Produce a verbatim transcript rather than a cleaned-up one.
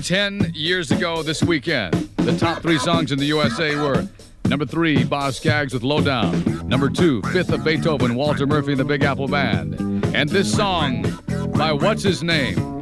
ten years ago this weekend, the top three songs in the U S A were number three, Boz Scaggs with Lowdown. Number two, Fifth of Beethoven, Walter Murphy and the Big Apple Band. And this song by What's His Name?